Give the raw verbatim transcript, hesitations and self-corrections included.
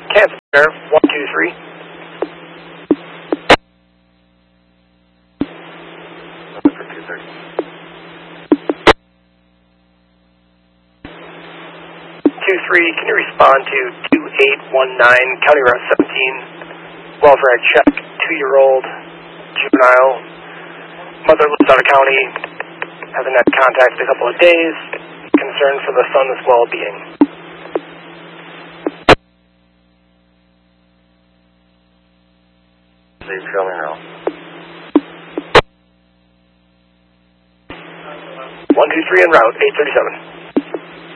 Cancel, Air, one two three. two three, can you respond to two eight one nine, County Route seventeen, welfare check, two-year-old, juvenile, mother lives out of county, hasn't had contact in a couple of days, concerned for the son's well-being. Please tell me now. one two three en route, eight thirty-seven.